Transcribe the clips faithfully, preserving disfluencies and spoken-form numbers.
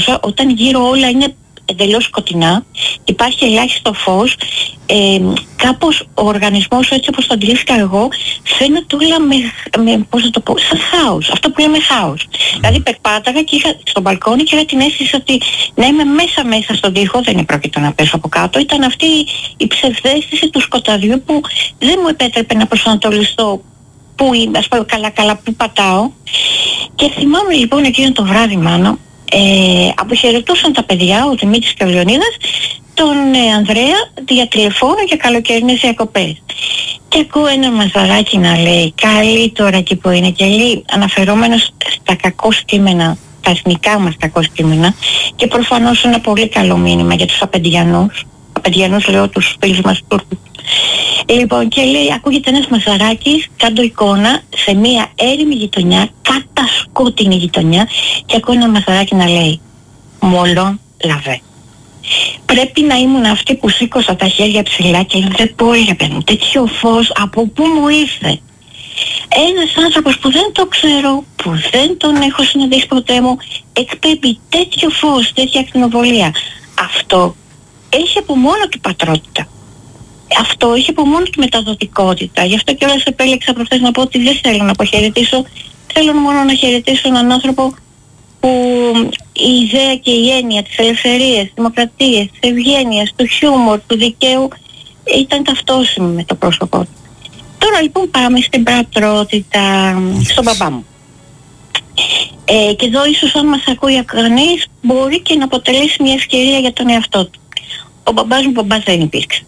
παρατηρούσα, όταν γύρω όλα είναι εντελώς σκοτεινά, υπάρχει ελάχιστο φως, ε, κάπως ο οργανισμός, έτσι όπως το αντιλήφθηκα εγώ, φαίνεται όλα με, με, πώς να το πω, σαν χάος, αυτό που λέμε χάος. Mm. Δηλαδή περπάταγα και είχα στο μπαλκόνι και είχα την αίσθηση ότι να είμαι μέσα μέσα στον τοίχο, δεν πρόκειται να πέσω από κάτω. Ήταν αυτή η ψευδαίσθηση του σκοταδιού που δεν μου επέτρεπε να προσανατολιστώ που είμαι, ας πω καλά καλά που πατάω. Και θυμάμαι λοιπόν εκείνο το βράδυ, Μάνο, Ε, αποχαιρετούσαν τα παιδιά, ο Δημήτρης και ο Λεωνίδας, τον ε, Ανδρέα δια τηλεφώνου για καλοκαιρινές διακοπές. Και ακούω ένα μαζαράκι να λέει, καλή τώρα εκεί που είναι, και λέει, αναφερόμενος στα κακό κείμενα, τα εθνικά μας κακό κείμενα, και προφανώς ένα πολύ καλό μήνυμα για τους απεντιανούς. Απεντιανούς λέω τους φίλους μας Τούρκους. Λοιπόν, και λέει, ακούγεται ένας μαζαράκης, κάτω εικόνα, σε μία έρημη γειτονιά, κατασκότεινη γειτονιά, και ακούω ένα μαζαράκι να λέει, μόλον λαβέ. Πρέπει να ήμουν αυτή που σήκωσα τα χέρια ψηλά και δεν μπορεί, παιδί μου, τέτοιο φως, από πού μου ήρθε. Ένας άνθρωπος που δεν το ξέρω, που δεν τον έχω συναντήσει ποτέ μου, εκπέμπει τέτοιο φως, τέτοια ακτινοβολία. Αυτό έχει από μόνο του πατρότητα. Αυτό είχε από μόνο του μεταδοτικότητα. Γι' αυτό κιόλας επέλεξα προχθές να πω ότι δεν θέλω να αποχαιρετήσω. Θέλω μόνο να χαιρετήσω έναν άνθρωπο που η ιδέα και η έννοια της ελευθερίας, της δημοκρατίας, της ευγένειας, του χιούμορ, του δικαίου ήταν ταυτόσιμη με το πρόσωπό του. Τώρα λοιπόν πάμε στην πατρότητα, στον μπαμπά μου. Ε, και εδώ ίσως αν μας ακούει κανείς μπορεί και να αποτελέσει μια ευκαιρία για τον εαυτό του. Ο μπαμπάς μου μπαμπάς δεν υπήρξε.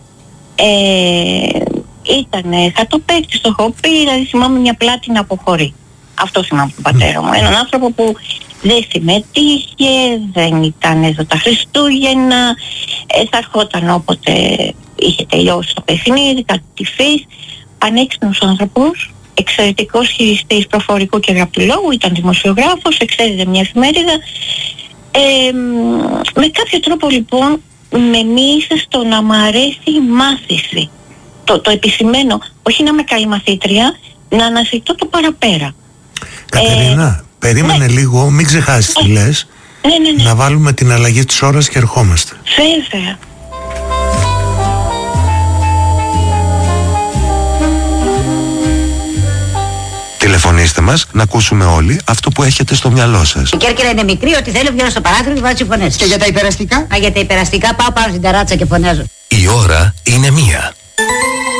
Ε, ήτανε χατοπαίκτης, το έχω πει, δηλαδή θυμάμαι μια πλάτη να αποχωρεί. Αυτό θυμάμαι τον πατέρα μου. Έναν άνθρωπο που δεν συμμετείχε, δεν ήταν εδώ τα Χριστούγεννα, ε, θα ερχόταν όποτε είχε τελειώσει το παιχνίδι, κάτι τυφής, πανέξυπνος άνθρωπος, εξαιρετικός χειριστής προφορικού και γραπτού λόγου, ήταν δημοσιογράφος, εξέδιδε μια εφημερίδα. Ε, με κάποιο τρόπο λοιπόν με μίλησε στο να μ' αρέσει η μάθηση. Το, το επισημαίνω, όχι να είμαι καλή μαθήτρια, να αναζητώ το παραπέρα. Κατερίνα, ε, περίμενε ναι. λίγο, μην ξεχάσεις τι λες. Ναι, ναι, ναι. Να βάλουμε την αλλαγή της ώρας και ερχόμαστε. Βέβαια. Τηλεφωνήστε μας να ακούσουμε όλοι αυτό που έχετε στο μυαλό σας. Η Κέρκυρα είναι μικρή, ότι θέλω βγαίνω στο παράθυρο και βάζω φωνές. Και για τα υπεραστικά? Α, για τα υπεραστικά πάω πάνω στην ταράτσα και φωνάζω. Η ώρα είναι μία.